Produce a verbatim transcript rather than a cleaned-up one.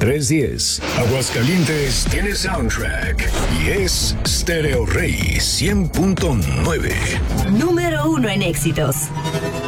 trescientos diez. Aguascalientes tiene soundtrack y es Stereo Rey cien punto nueve. Número uno en éxitos.